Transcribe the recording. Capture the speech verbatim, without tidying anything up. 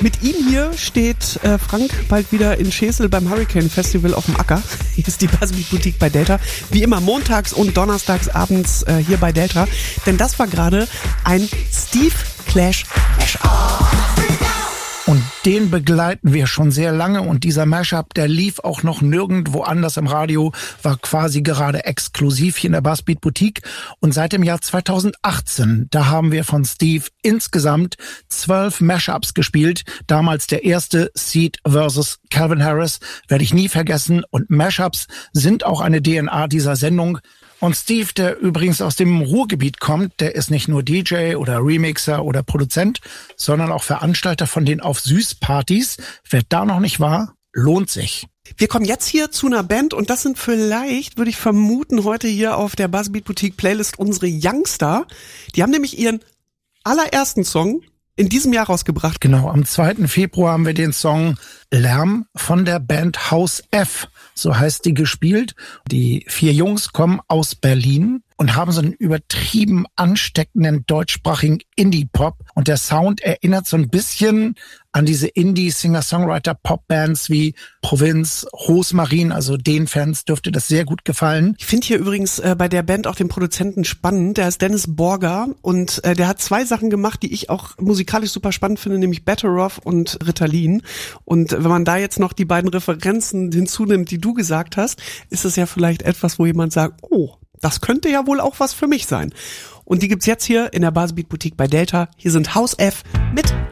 Mit ihm hier steht äh, Frank bald wieder in Schesel beim Hurricane Festival auf dem Acker. Hier ist die Buzzbeat Boutique bei Delta. Wie immer montags und donnerstags abends äh, hier bei Delta. Denn das war gerade ein Steve Clash Mashup. Und den begleiten wir schon sehr lange und dieser Mashup, der lief auch noch nirgendwo anders im Radio, war quasi gerade exklusiv hier in der Buzzbeat Boutique. Und seit dem Jahr zweitausendachtzehn, da haben wir von Steve insgesamt zwölf Mashups gespielt. Damals der erste, Seed versus Calvin Harris, werde ich nie vergessen. Und Mashups sind auch eine D N A dieser Sendung. Und Steve, der übrigens aus dem Ruhrgebiet kommt, der ist nicht nur D J oder Remixer oder Produzent, sondern auch Veranstalter von den Auf Süß-Partys. Wer da noch nicht war, lohnt sich. Wir kommen jetzt hier zu einer Band und das sind vielleicht, würde ich vermuten, heute hier auf der Buzzbeat Boutique Playlist unsere Youngster. Die haben nämlich ihren allerersten Song in diesem Jahr rausgebracht. Genau, am zweiten Februar haben wir den Song Lärm von der Band Haus F. So heißt die gespielt. Die vier Jungs kommen aus Berlin und haben so einen übertrieben ansteckenden deutschsprachigen Indie-Pop. Und der Sound erinnert so ein bisschen an diese Indie-Singer-Songwriter-Pop-Bands wie Provinz, Rosmarin. Also den Fans dürfte das sehr gut gefallen. Ich finde hier übrigens äh, bei der Band auch den Produzenten spannend. Der heißt Dennis Borger und äh, der hat zwei Sachen gemacht, die ich auch musikalisch super spannend finde, nämlich Better Off und Ritalin. Und wenn man da jetzt noch die beiden Referenzen hinzunimmt, die du gesagt hast, ist es ja vielleicht etwas, wo jemand sagt, oh, das könnte ja wohl auch was für mich sein. Und die gibt's jetzt hier in der Buzzbeat Boutique bei Delta. Hier sind Haus F mit